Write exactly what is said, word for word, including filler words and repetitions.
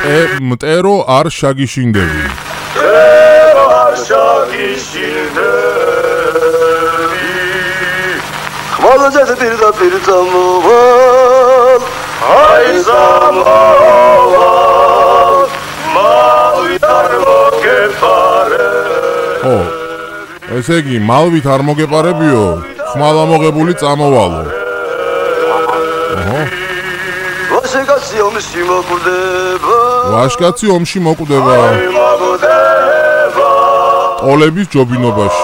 მტერო არ შაგიშინდები. მტერო არ შაგიშინდები. ხმალაძე პირდაპირ წამოვალ. აი წამოვალ. მალვით არ მოგეპარე. ხო. ესე იგი, მალვით არ მოგეპარებიო, ხმალა მოგებული წამოვალო. ოჰო. ვაშკაცი ომში მოკვდება. ვაშკაცი ომში მოკვდება. ტოლების ჯობინობაში.